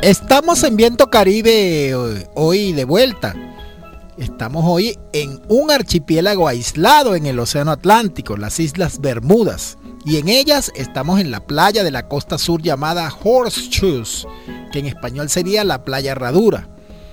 Estamos en Viento Caribe hoy de vuelta. Estamos hoy en un archipiélago aislado en el Océano Atlántico, las Islas Bermudas. Y en ellas estamos en la playa de la costa sur llamada Horseshoes, que en español sería la playa Herradura.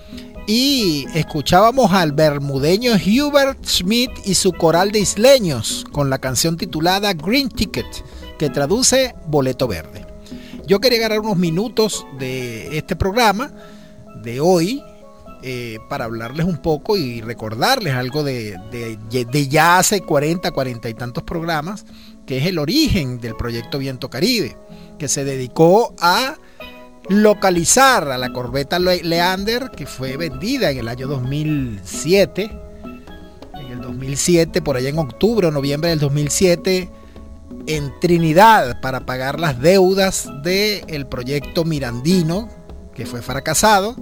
Y escuchábamos al bermudeño Hubert Smith y su coral de isleños con la canción titulada Green Ticket, que traduce boleto verde. Yo quería agarrar unos minutos de este programa de hoy para hablarles un poco y recordarles algo de ya hace 40 y tantos programas, que es el origen del proyecto Viento Caribe, que se dedicó a localizar a la corbeta Leander, que fue vendida en el año 2007. En el 2007, por allá en octubre o noviembre del 2007, en Trinidad, para pagar las deudas del proyecto Mirandino, que fue fracasado,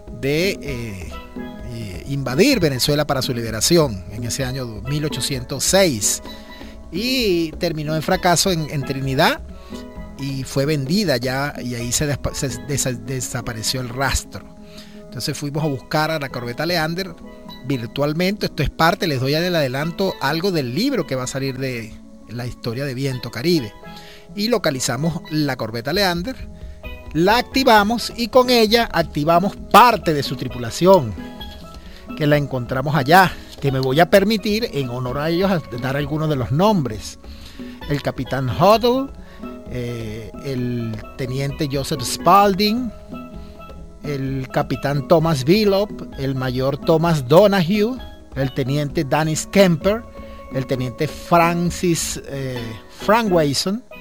de invadir Venezuela para su liberación en ese año 1806, y terminó en fracaso en Trinidad y fue vendida ya, y ahí se desapareció el rastro. Entonces fuimos a buscar a la corbeta Leander virtualmente. Esto es parte, les doy el adelanto, algo del libro que va a salir de la historia de Viento Caribe, y localizamos la corbeta Leander, la activamos y con ella activamos parte de su tripulación, que la encontramos allá, que me voy a permitir en honor a ellos dar algunos de los nombres: el capitán Huddle, el teniente Joseph Spalding, el capitán Thomas Villop, el mayor Thomas Donahue, el teniente Dennis Kemper, el teniente Frank Wason,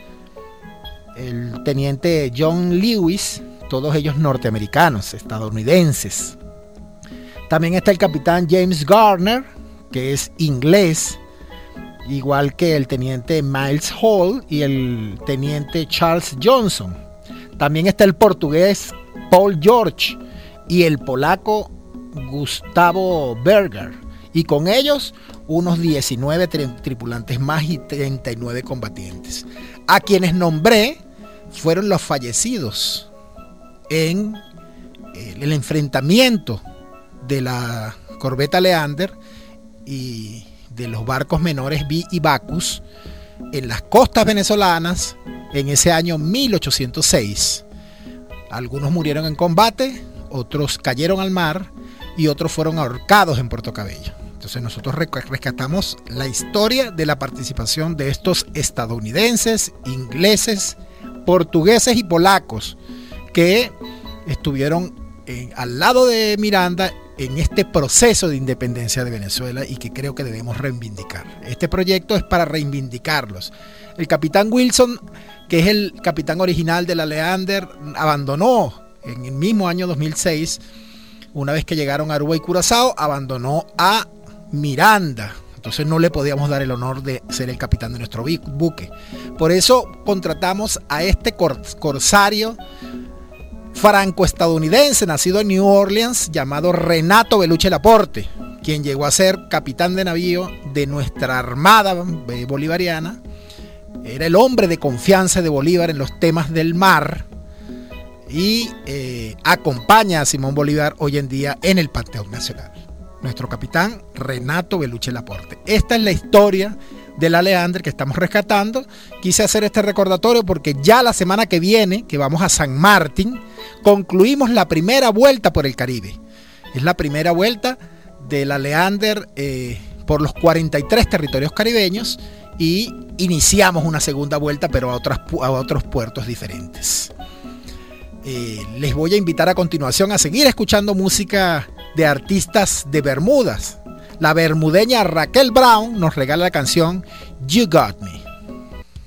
el teniente John Lewis, todos ellos norteamericanos, estadounidenses. También está el capitán James Garner, que es inglés, igual que el teniente Miles Hall y el teniente Charles Johnson. También está el portugués Paul George y el polaco Gustavo Berger, y con ellos unos 19 tripulantes más y 39 combatientes. A quienes nombré fueron los fallecidos en el enfrentamiento de la corbeta Leander y de los barcos menores V y Bacchus en las costas venezolanas en ese año 1806. Algunos murieron en combate, otros cayeron al mar y otros fueron ahorcados en Puerto Cabello. Entonces nosotros rescatamos la historia de la participación de estos estadounidenses, ingleses, portugueses y polacos que estuvieron al lado de Miranda en este proceso de independencia de Venezuela, y que creo que debemos reivindicar. Este proyecto es para reivindicarlos. El capitán Wilson, que es el capitán original de la Leander, abandonó en el mismo año 2006, una vez que llegaron a Aruba y Curazao, abandonó a Miranda. Entonces no le podíamos dar el honor de ser el capitán de nuestro buque. Por eso contratamos a este corsario franco-estadounidense, nacido en New Orleans, llamado Renato Beluche Laporte, quien llegó a ser capitán de navío de nuestra armada bolivariana. Era el hombre de confianza de Bolívar en los temas del mar, y acompaña a Simón Bolívar hoy en día en el Panteón Nacional. Nuestro capitán Renato Beluche Laporte. Esta es la historia de la Leander que estamos rescatando. Quise hacer este recordatorio porque ya la semana que viene, que vamos a San Martín, concluimos la primera vuelta por el Caribe. Es la primera vuelta de la Leander por los 43 territorios caribeños, y iniciamos una segunda vuelta, pero a otros puertos diferentes. Les voy a invitar a continuación a seguir escuchando música de artistas de Bermudas. La bermudeña Raquel Brown nos regala la canción You Got Me.